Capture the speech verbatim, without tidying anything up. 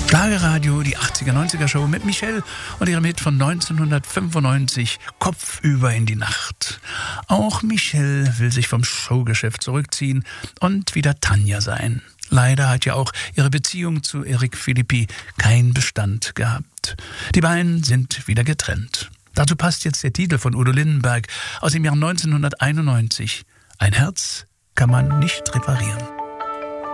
Schlagerradio, die achtziger, neunziger Show mit Michelle und ihrem Hit von neunzehnhundertfünfundneunzig, Kopfüber in die Nacht. Auch Michelle will sich vom Showgeschäft zurückziehen und wieder Tanja sein. Leider hat ja auch ihre Beziehung zu Eric Philippi keinen Bestand gehabt. Die beiden sind wieder getrennt. Dazu passt jetzt der Titel von Udo Lindenberg aus dem Jahr neunzehnhunderteinundneunzig. Ein Herz kann man nicht reparieren.